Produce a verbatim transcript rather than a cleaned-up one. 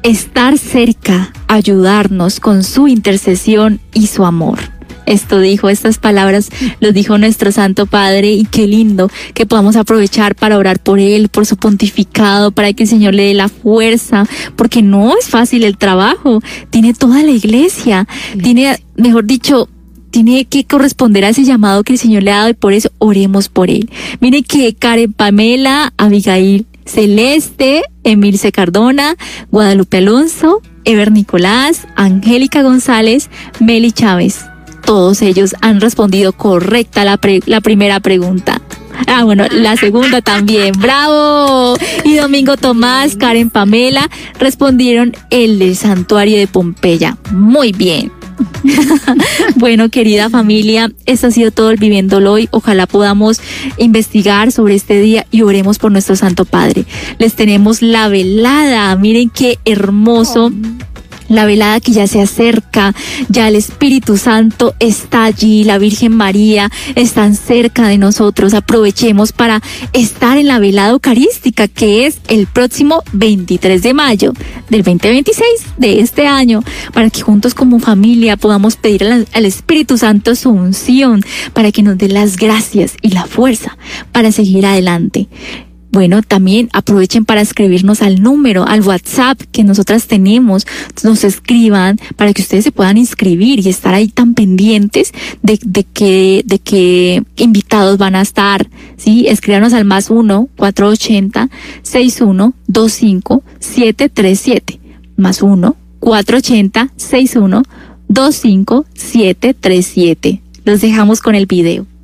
estar cerca, ayudarnos con su intercesión y su amor. Esto dijo, estas palabras los dijo nuestro Santo Padre, y qué lindo que podamos aprovechar para orar por él, por su pontificado, para que el Señor le dé la fuerza, porque no es fácil el trabajo. Tiene toda la iglesia, tiene, mejor dicho, tiene que corresponder a ese llamado que el Señor le ha dado, y por eso oremos por él. Mire que Karen Pamela, Abigail Celeste, Emilce Cardona, Guadalupe Alonso, Ever Nicolás, Angélica González, Meli Chávez. Todos ellos han respondido correcta la, pre- la primera pregunta. Ah, bueno, la segunda también. ¡Bravo! Y Domingo Tomás, Karen Pamela respondieron el del santuario de Pompeya. Muy bien. Bueno, querida familia, esto ha sido todo el Viviéndolo Hoy. Ojalá podamos investigar sobre este día y oremos por nuestro Santo Padre. Les tenemos la velada. Miren qué hermoso. La velada que ya se acerca, ya el Espíritu Santo está allí, la Virgen María está cerca de nosotros. Aprovechemos para estar en la velada eucarística, que es el próximo veintitrés de mayo del veinte veintiséis de este año, para que juntos como familia podamos pedir al, al Espíritu Santo su unción, para que nos dé las gracias y la fuerza para seguir adelante. Bueno, también aprovechen para escribirnos al número, al WhatsApp que nosotras tenemos, nos escriban para que ustedes se puedan inscribir y estar ahí tan pendientes de, de que, de qué invitados van a estar, ¿sí? Escríbanos al más uno, cuatro ochenta, sesenta y uno, veinticinco, setecientos treinta y siete, más uno, cuatro ochenta, sesenta y uno, veinticinco, setecientos treinta y siete. Los dejamos con el video.